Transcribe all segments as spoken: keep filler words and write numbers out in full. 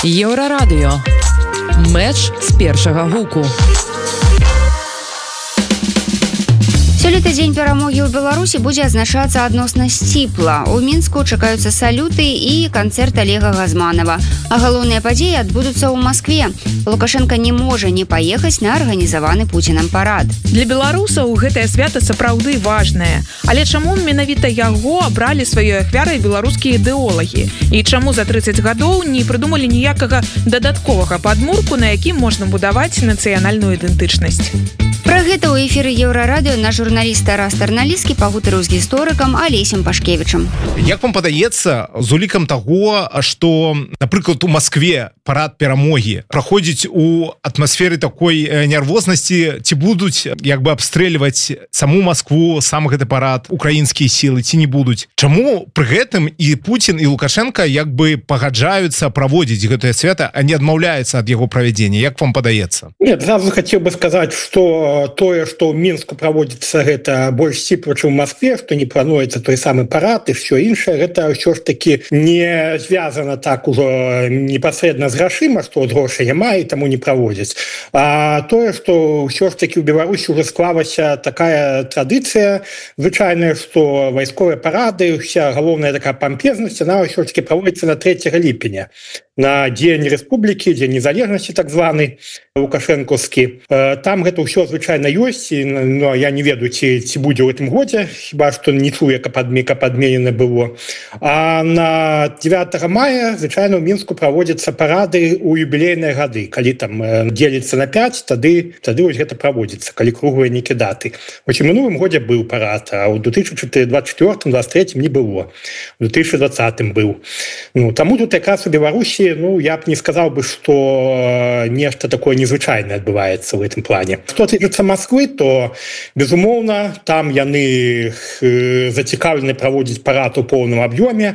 Еўрарадыё. Мэч з першага гуку. Сёлета дзень перамогі ў Беларусі будзе адзначацца адносна сціпла. У Мінску чакаюцца салюты і канцэрт Олега Газманова. А галоўныя падзеі адбудуцца ў Маскве. Лукашенко не можа не паехаць на арганізаваны Пуцінам парад. Для беларусаў гэтае свята сапраўды важнае. Але чаму менавіта яго абралі сваёй ахвярай беларускія ідэолагі? І чаму за трыццаць гадоў не прыдумалі ніякага дадатковага падмурку, на якім можна будаваць нацыянальную ідэнтычнасць? Пра гэта ў эфіры Еўрарадыё наш журналіст Тарас Тарналіцкі пагутарыў з гісторыкам Алесем Пашкевічам. Як вам падаецца, з улікам таго, што, напрыклад, у Маскве парад перамогі праходзіць у атмасферы такой нервознасці, ці будуць як бы абстрэльваць саму Маскву, сам гэты парад, украінскія сілы, ці не будуць? Чаму пры гэтым і Пуцін, і Лукашенко як бы пагаджаюцца праводзіць гэтае свята, а не адмаўляюцца ад яго правядзення? Як вам падаецца? Нет, сразу хотел бы сказать, что тое, што ў Мінску праводзіцца гэта больш сціпла, чым у Маскве, што не плануецца той самы парад і все іншае, гэта ўсё ж таки не звязана так ужо непасрэдна з грашыма, што от грошай няма і таму не праводзяць. А тое, што ўсё ж таки ў Беларусі ўжо склалася такая традыцыя звычайная, што вайсковыя парады, вся галоўная такая пампезнасць, она ўсё ж таки праводзіцца на трэцяга ліпеня. На дзень рэспублікі, дзень незалежнасці так званы лукашэнкаўскі. Там гэта ўсё звычайна ёсць, но я не ведаю, ці, ці будзе ў гэтым годзе, хіба што не чую, каб адмека падменена было. А на дзевятага мая звычайна ў Мінску праводзяцца парады ў юбілейныя гады. Калі там дзеліцца на пяць, тады, тады вось гэта праводзіцца, калі круглыя нейкія даты. Вось у мінулым годзе быў парад, а ў две тысячи двадцать четвёртым - двадцать третьем не было. У две тысячи двадцатым быў. Ну, таму тут якраз у Беларусі, ну, я б не сказал бы, что нечто такое незвычайное отбывается в этом плане. Что тычыцца Москвы, то, безумоўна, там яны зацікаўлены праводзіць парад у поўным аб'ёме.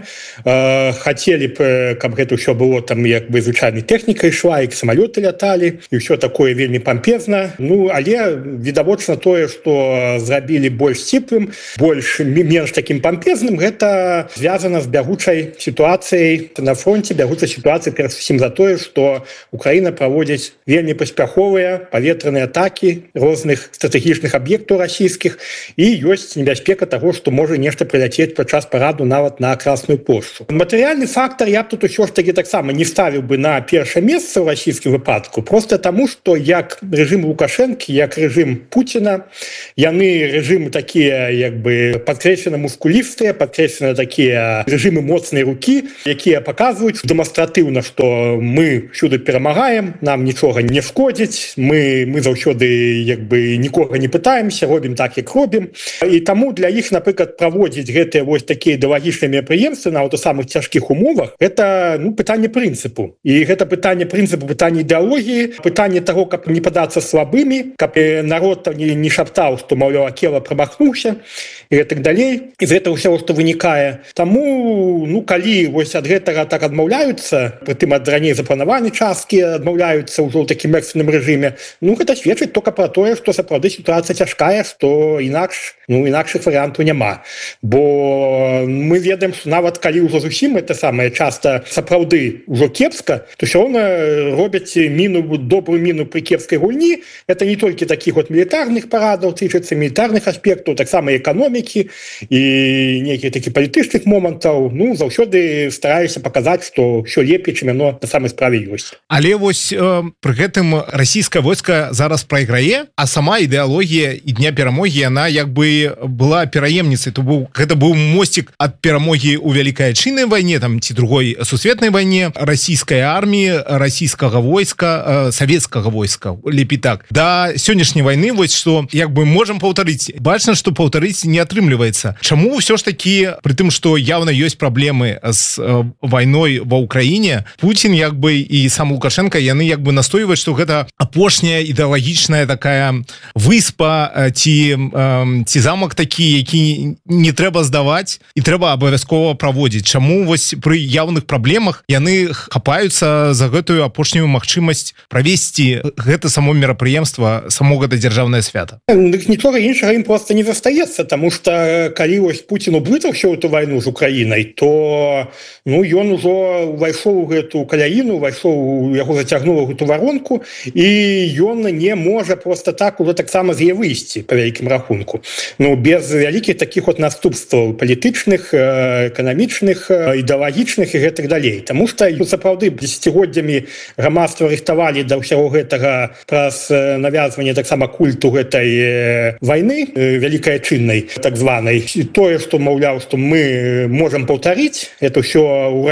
Хацелі б, каб гэта ўсё было там як бы звычайнай тэхнікай ішла, і самалёты ляталі, і ўсё такое вельмі пампезна. Ну, але відавочна тое, што зрабілі больш сціплым, больш менш такім пампезным, гэта звязана з бягучай сітуацыяй на фронте, бягучай сітуацыяй перш усім за тое, што Украіна праводзіць вельмі паспяховыя паветраныя атакі розных стратэгічных аб'ектаў расійскіх, і ёсць небяспека таго, што можа нешта прыляцець падчас параду нават на Красную плошчу. Матэрыяльны фактар я б тут усё ж такі таксама не ставіў бы на першае месца ў расійскім выпадку, проста таму, што як рэжым Лукашэнкі, як рэжым Пуціна, яны рэжымы такія як бы падкрэслена мускулістыя, падкрэслена такія рэжымы моцнай рукі, якія паказваюць дэманстратыўна, што мы всюды перамагаем, нам нічога не шкодзіць, мы, мы заўсёды як бы нікога не пытаемся, робім так, як робім. І таму для іх, напрыклад, праводзіць гэтыя вось такія ідэалагічныя мерапрыемствы нават у самых цяжкіх умовах, гэта ну, пытанне прынцыпу. І гэта пытанне прынцыпу, пытанне ідэалогіі, пытанне таго, каб не падацца слабымі, каб народ не, не шаптаў, што, маўляў, Акела прамахнуўся, і так далей. І з гэтага ўсяго, што вынікае. Таму, ну, калі вось ад гэтага так адмаўляюцца, прытым ад раней запланаваны часткі адмаўляюцца ўжо ў такім экстранным рэжыме, ну, гэта сведчыць толькі пра тое, што сапраўды сітуацыя цяжкая, што інакш, ну, інакшых варыянтаў няма. Бо мы ведаем, што нават калі ўжо зусім гэта самае часта сапраўды ўжо кепска, то ўсё роўна робяць міну, добрую міну пры кепскай гульні. Это не толькі такіх вот мілітарных парадаў, тычыцца мілітарных аспектаў, таксама эканомікі і нейкіх такіх палітычных момантаў. Ну, заўсёды стараюся паказаць, што ўсё лепей, чым яно на самай справе ёсць. Але вось э, пры гэтым расійскае войска зараз прайграе, а сама ідэалогія і дня перамогі яна як бы была пераемніцай, то быў гэта быў мосцік ад перамогі ў вялікай айчыннай вайне, там ці другой сусветнай вайне, расійскай арміі, расійскага войска, э, савецкага войска, лепей так. Да сённяшняй вайны вось што як бы можам паўтарыць. Бачна, што паўтарыць не атрымліваецца. Чаму ўсё ж такі, пры тым, што явна ёсць праблемы з э, вайной ва Ўкраіне, Пуцін як бы і сам Лукашенко яны як бы настойваюць, што гэта апошняя ідэалагічная такая такая выспа ці ці замак такі, які не трэба здаваць і трэба абавязкова праводзіць. Чаму вось пры яўных праблемах яны хапаюцца за гэтую апошнюю магчымасць правесці гэта само мерапрыемства, само гэта дзяржаўнае свята? Дык нічога іншага ім просто не застаецца, таму што калі вось Пуцін ублытаў ўсё эту вайну з Украінай, то ну ён ужо увайшоў у гэту каляіну, увайшоў, яго зацягнула гэту варонку, і ён не можа просто так уже таксама з яе выйсці па вялікім рахунку. Ну без вялікіх такіх от наступстваў палітычных, эканамічных, ідэалагічных і гэтак далей. Таму што сапраўды дзесяцігоддзямі грамадства рыхтавалі да ўсяго гэтага праз навязванне таксама культу гэтай вайны вялікаячыннай, так званай. Тое, што маўляў, што мы можам паўтарыць, это ўсё ў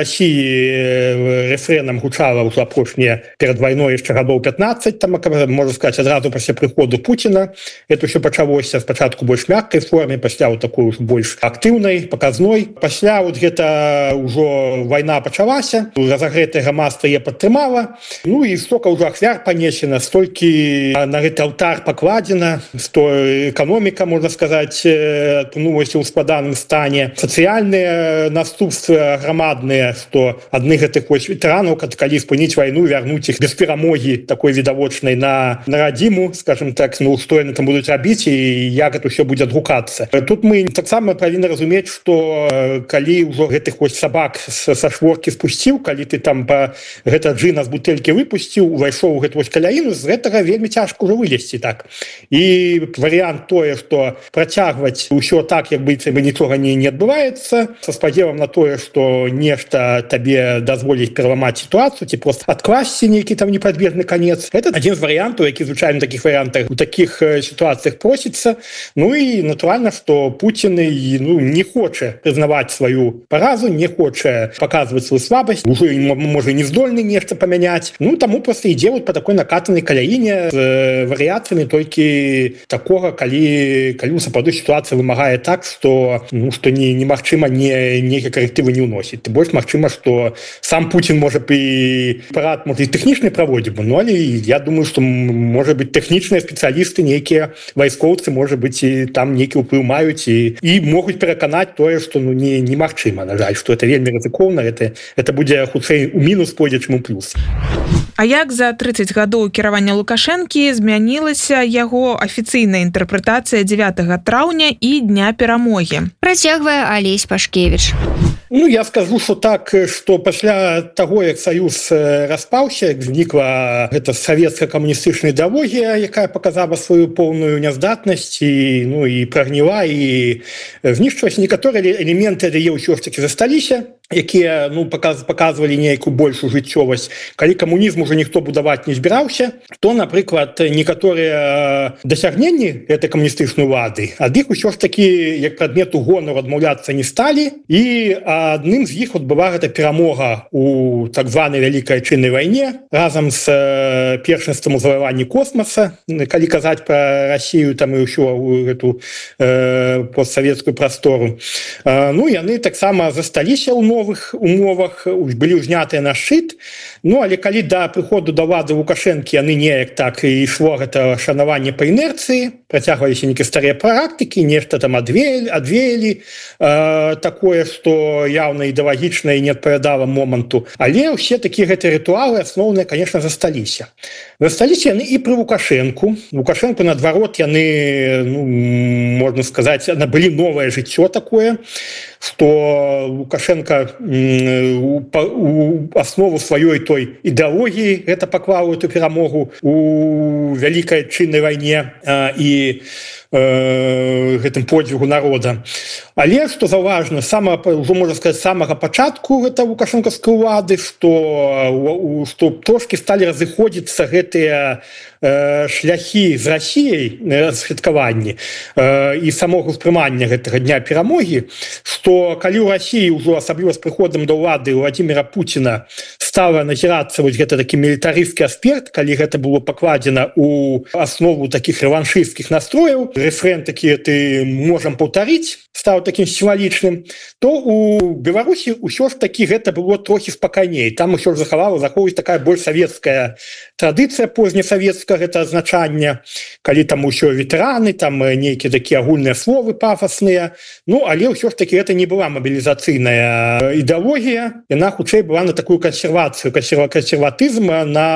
Расіі рэфрэнам гучала ўжо апошнія перад вайной яшчэ гадоў пятнаццаць, там, можна сказаць, адразу пасля прыходу Пуціна. Это ўсё пачалося спачатку больш мяккай форме, пасля ў такой больш актыўнай, паказной. Пасля вот гэта ўжо вайна пачалася, разагрэтае грамадства яе падтрымала. Ну і стока ўжо ахвяр панесена, столькі на гэты алтар пакладзена, што эканоміка, можна сказаць, апынулася ў складаным стане. Сацыяльныя наступствы грамадныя, што адны гэтых вось ветэранаў, калі спыніць вайну, вярнуць іх без перамогі такой відавочнай на, на радзіму, скажем так, ну што яны там будуць рабіць і як это ўсё будзе адгукацца. Тут мы таксама павінны разумець, што калі ўжо гэтых вось сабак са шворкі спусціў, калі ты там па гэта джына з бутэлькі выпусціў, увайшоў у гэту вось каляіну, з гэтага вельмі цяжка ўжо вылезці так. І варыянт тое, што працягваць усё так, як быццам бы нічога не, не адбываецца, са спадзевам на тое, што нешта табе дазволіць пераламаць сітуацыю, ці проста адкласці нейкі там непадбежны канец. Это адзін з варыянтаў, які звычайна такіх варыянтах у такіх сітуацыях просіцца. Ну і натуральна, што Пуцін ну, не хоча прызнаваць сваю паразу, не хоча паказваць сваю слабасць, уже можа не здольны нешта памяняць. Ну таму проста ідзе вот па такой накатанай каляіне з варыяцыямі толькі такога, калі калі сапраўды сітуацыя вымагае так, што ну што не немагчыма не нейкія карэктывы не ўносіць. Ты больш магчыма, што сам Пуцін можа б і парад можа і тэхнічны праводзіць, ну але я думаю, што можа быць тэхнічныя спецыялісты, нейкія вайскоўцы, можа быць і там нейкі ўплыў маюць і і могуць пераканаць тое, што ну не немагчыма, на жаль, што это вельмі рызыкоўна, это это будзе хутчэй у мінус пойдзе, чым у плюс. А як за трыццаць гадоў кіравання Лукашэнкі змянілася яго афіцыйная інтэрпрэтацыя дзевятага траўня і дня перамогі? Працягвае Алесь Пашкевіч. Ну, я скажу, что так, что пасля того, як Саюз распаўся, як знікла гэта савецка-камуністычная ідэалогія, якая показала сваю поўную няздатнасць і, ну, і прагніла, і знішчылася, некаторыя элементы яе ўсё ж таки засталіся, якія ну, показывалі нейкую большую жыццёвасць. Калі камунізм уже ніхто будаваць не збіраўся, то, напрыклад, некаторыя дасягненні гэтай камуністычнай улады, ад іх усё ж таки, як прадмету гонору адмаўляцца не сталі, і адным з іх от была гэта перамога у так званай вялікаячыннай вайне разам з э, першынствам у заваяванні космоса, калі казаць пра Расію там і ўсё гэту э, постсавецкую прастору. Э, ну, яны таксама засталіся ў новых умовах, былі ўзнятыя на шчыт. Ну, але калі да прыходу да ўлады Лукашэнкі яны неяк так і ішло гэта шанаванне па інерцыі, працягваліся нейкія старыя практыкі, нешта там адвеялі, адвеялі э, такое, што явно ідэалагічна і не адпавядала моманту. Але ўсе такія гэтыя рытуалы асноўныя, конечно, засталіся. Засталіся яны і пры Лукашэнку. Лукашэнку, наадварот, яны, ну, можна сказаць, набылі новае жыццё такое, што Лукашенко у, у аснову сваёй той ідэалогіі гэта паклаў эту перамогу у вялікаячыннай вайне а, і э, гэтым подзвігу народа. Але што заўважна, сама, ўжо можна сказаць, самага пачатку гэта лукашэнкаўскай улады, што, што трошкі сталі разыходзіцца гэтыя э, шляхі з Расіяй святкаванні э, і самога ўспрымання гэтага дня перамогі, што калі ў Расіі ўжо асабліва з прыходам да ўлады Владимира Путіна стала назірацца вось гэта такі мілітарысцкі аспект, калі гэта было пакладзена у аснову такіх рэваншысцкіх настрояў, рэфрэн такі ты можам паўтарыць, стаў такім сімвалічным, то у Беларусі ўсё ж такі гэта было трохі спакайней. Там усё ж захавала захоўваць такая больш савецкая традыцыя познясавецкая гэта азначання, калі там усё ветэраны, там нейкія такія агульныя словы пафасныя. Ну, але ўсё ж такі гэта не была мабілізацыйная ідэалогія, яна хутчэй была на такую кансервацыю, кансерватызм,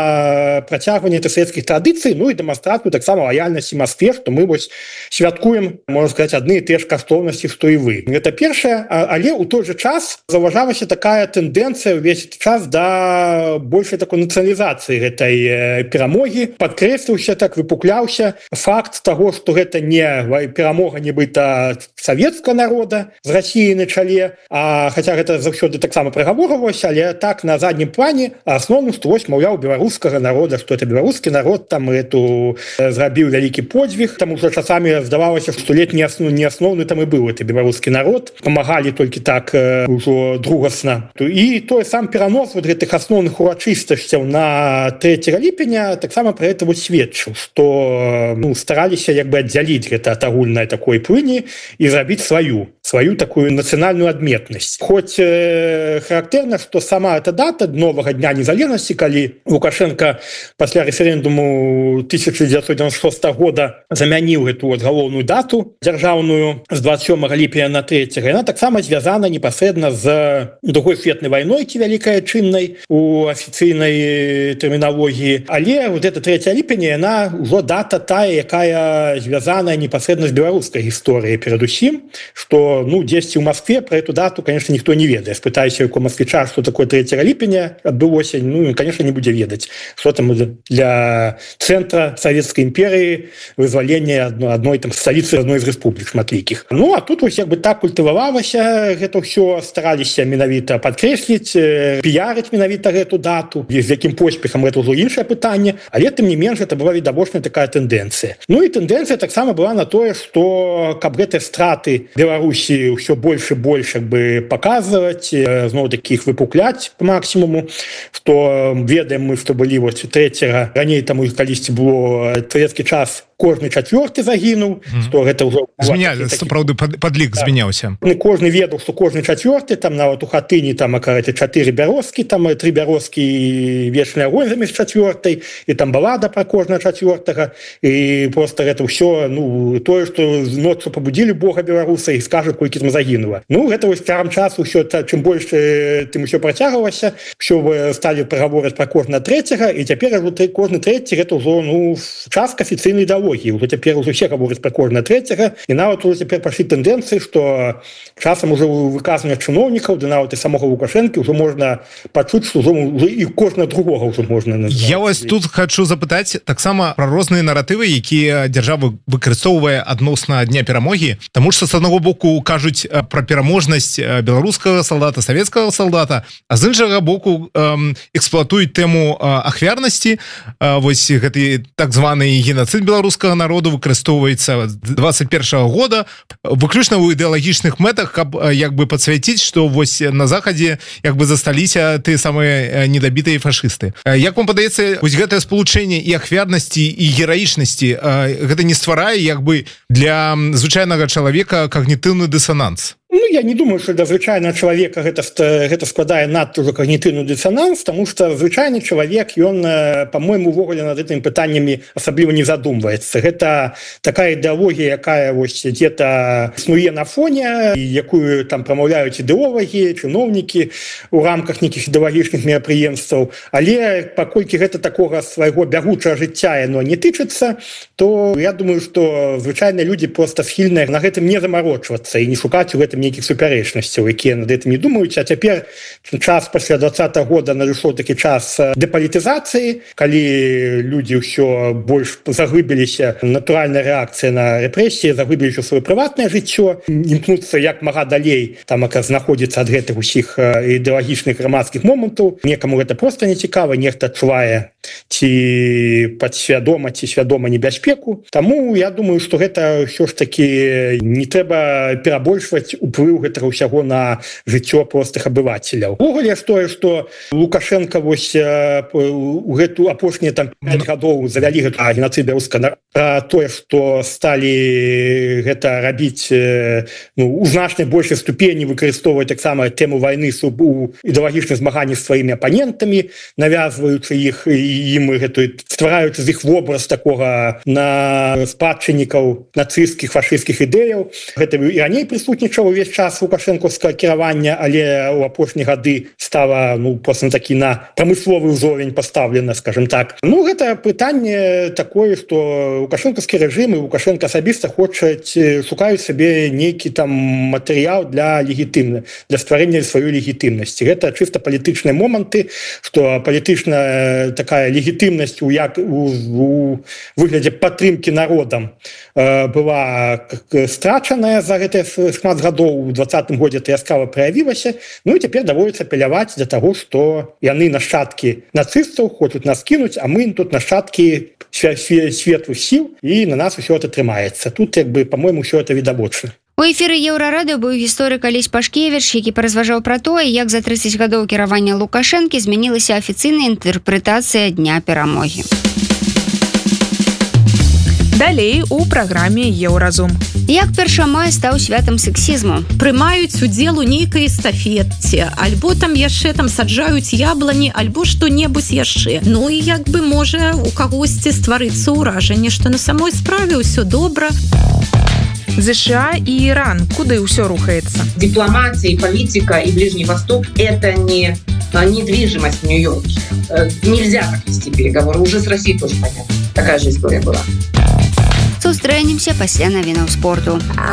на працягванне савецкіх традыцый, ну і дэманстрацыю таксама лаяльнасці Маскве, што мы вось святкуем, можна сказаць, адны і тыя ж каштоўнасці, што і вы. Гэта першае, але ў той жа час заўважалася такая тэндэнцыя ўвесь час да большай такой нацыяналізацыі гэтай перамогі. Падкрэсліўся, так выпукляўся факт таго, што гэта не перамога нібыта савецкага народа з Расіі на чале, а хаця гэта заўсёды таксама прагаворвалася, але так на заднім плане асноўным, што вось, маўляў, беларускага народа, што это беларускі народ там эту зрабіў вялікі подзвіг, там ужо часамі здавалася, што ледь не асноўны там і быў беларускі народ, памагалі толькі так э, ужо другасна. І той сам перанос вот гэтых асноўных урачыстасцяў на трэцяга ліпеня таксама пра гэта вось сведчыў, што ну, стараліся як бы аддзяліць гэта ад агульнай такой плыні і зрабіць сваю сваю такую нацыянальную адметнасць. Хоць э, характэрна, што сама эта дата новага дня незалежнасці, калі Лукашенко пасля рэферэндуму тысяча дзевяцьсот дзевяносто шостага года замяніў эту вот галоўную дату дзяржаўную з двадцать сёмага ліпеня на трэцяга, яна таксама звязана непасрэдна з другой светнай вайной, ці вялікай чыннай у афіцыйнай тэрміналогіі. Але вот это трэцяга ліпеня, яна ўжо дата тая, якая звязаная непасрэдна з беларускай гісторыяй перадусім, што ну, дзесьці ў Маскве про эту дату, конечно, ніхто не ведае. Спытайся у москвіча, што такое трэцяга ліпеня адбылося, ну, конечно, не будзе ведаць, што там для цэнтра Савецкай імперыі вызвалення адной там сталіцы адной з рэспублік шматлікіх. Ну, а тут вось як бы так культывавалася гэта ўсё, стараліся менавіта падкрэсліць, піярыць менавіта гэту дату, з якім поспехам гэта ўжо іншае пытанне, але тым не менш гэта была відавочная такая тэндэнцыя. Ну і тэндэнцыя таксама была на тое, што каб гэтыя страты Беларусі ўсё больш і больш як бы паказваць, зноў такі іх выпукляць по максімуму, што ведаем мы, што былі вось трэцяга, раней там калісьці было савецкі час кожны чацвёрты загінуў, што гэта ўжо сапраўды падлік змяняўся. Кожны ведаў, што кожны чацвёрты, там нават у хатыні там акарэты чатыры бярозкі, там тры бярозкі вечны агонь замест чацвёртай, і там балада пра кожнага чацвёртага, і проста гэта ўсё, ну, тое, што ноччу пабудзілі Бога беларуса і скажа, колькі там загінула. Ну, гэта вось цягам часу ўсё, чым больш тым усё працягвалася, ўсё сталі прагавораць пра кожнага трэцяга, і цяпер кожны трэці гэта ўжо, ну, частка афіцыйнай ідэалогіі. Уже цяпер уже усе гавораць пра кожнага трэцяга, і нават уже цяпер пашлі тэндэнцыі, што часам уже выказвання чыноўнікаў, ды нават і самога Лукашэнкі ўжо можна пачуць, што ўжо і кожнага другога ўжо можна назваць. Я вас тут хочу запытаць таксама пра розныя наратывы, якія дзяржава выкарыстоўвае адносна дня перамогі, таму што з аднаго боку кажуць пра пераможнасць беларускага салдата, савецкага салдата, а з іншага боку эксплуатуюць тэму ахвярнасці. Вось гэты так званы геноцид беларускага народу выкарыстоўваецца двадцать першага года выключна ў ідэалагічных мэтах, каб як бы падсвяціць, што вось на захадзе як бы засталіся тыя самыя недабітыя фашысты. Як вам падаецца, вось гэтае спалучэнне і ахвярнасці і гераічнасці гэта не стварае як бы для звычайнага чалавека когнітыўны дысананс? Ну, я не думаю, что для звычайнага чалавека гэта, гэта складае надто ўжо когнітыўны дысананс, тому что звычайны чалавек, ён, по-моему, увогуле над гэтымі пытаннямі асабліва не задумваецца. Гэта такая ідэалогія, якая вось где-то існуе на фоне, якую там прамаўляюць ідэолагі, чыноўнікі у рамках нейкіх ідэалагічных мерапрыемстваў. Але паколькі гэта такога свайго бягучага жыцця яно не тычыцца, то я думаю, што звычайныя людзі проста схільныя на гэтым не замарочвацца і не шукаць у гэтым нейкіх супярэчнасцяў, якія над гэтым не думаюць. А цяпер час пасля двадцатага года надышоў такі час дэпалітызацыі, калі людзі ўсё больш заглыбіліся, натуральная рэакцыя на рэпрэсіі, заглыбіліся сваё прыватнае жыццё, імкнуцца як мага далей там знаходзіцца ад гэтых усіх ідэалагічных грамадскіх момантаў. Некаму гэта проста не цікава, нехта адчувае ці падсвядома ці свядома небяспеку. Таму я думаю, што гэта ўсё ж такі не трэба перабольшваць уплыў гэтага ўсяго на жыццё простых абывацеляў. Увогуле тое, што Лукашенко вось у гэту апошнія там пяць гадоў завялі гэту геноцид беларускага народа, тое, што сталі гэта рабіць ну, у значнай большай ступені выкарыстоўваць таксама тэму вайны у ідэалагічных змаганні з сваімі апанентамі, навязваючы іх ім гэтую ствараючы з іх вобраз такога на спадчыннікаў нацысцкіх фашысцкіх ідэяў. Гэта і раней прысутнічаў увесь час лукашэнкаўскага кіравання, але ў апошнія гады стала ну просто такі на прамысловы ўзровень пастаўлена, скажем так. Ну гэта пытанне такое, што лукашэнкаўскі рэжым і Лукашенко асабіста хочуць шукаюць сабе нейкі там матэрыял для легітымна для стварэння сваёй легітымнасці. Гэта чыста палітычныя моманты, што палітычная такая легітымнасць у як у, у выглядзе падтрымкі народам э, была страчаная за гэтыя шмат гадоў. У двадцатым годзе это яскрава праявілася. Ну і цяпер даводіцца апеляваць для таго, што яны нашчадкі нацыстаў хочуць нас кінуць, а мы тут нашчадкі светлых сіл і на нас усё это трымаецца. Тут як бы по-моему ўсё это відавочна. У эфіры Еўрарадыё быў гісторык Алесь Пашкевіч, які паразважаў пра тое, як за трыццаць гадоў кіравання Лукашэнкі змянілася афіцыйная інтэрпрэтацыя Дня перамогі. Далей у праграме Еўразум. Як першы мая стаў святам сексізму? Прымаюць удзел у нейкай эстафетце, альбо там яшчэ там саджаюць яблыні, альбо што-небудзь яшчэ. Ну і як бы можа у кагосьці стварыцца ўражанне, што на самой справе ўсё добра. США и Иран. Куда все рухается? Дипломатия, политика и Ближний Восток – это не недвижимость в Нью-Йорке. Нельзя так вести переговоры. Уже с Россией тоже понятно. Такая же история была. Сустрэнемся пасля навінаў спорту.